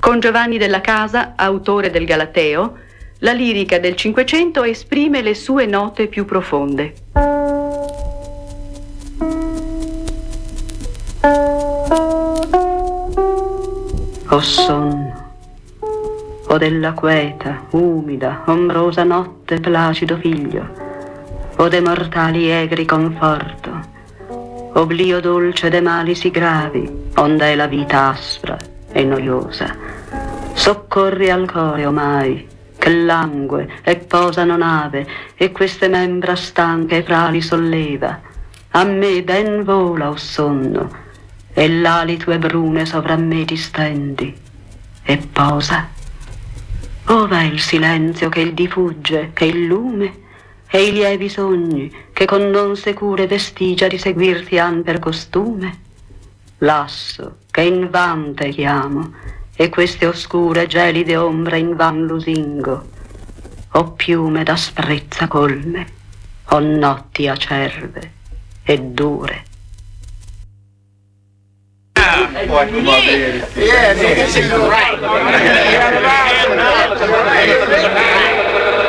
Con Giovanni della Casa, autore del Galateo, la lirica del Cinquecento esprime le sue note più profonde. O sonno, o della queta, umida, ombrosa notte, placido figlio, o de mortali egri conforto, oblio dolce de mali si gravi, onde è la vita aspra e noiosa. Soccorri al core omai, che langue e posa non ave, e queste membra stanche e frali solleva. A me ben vola, o sonno, e l'ali tue brune sovra me ti stendi, e posa. Ova è il silenzio che il diffugge, che il lume, e i lievi sogni che con non secure vestigia di seguirti han per costume? Lasso che invan te chiamo, e queste oscure gelide ombre invan lusingo. O piume d'asprezza colme, o notti acerbe e dure. Yeah, this is right.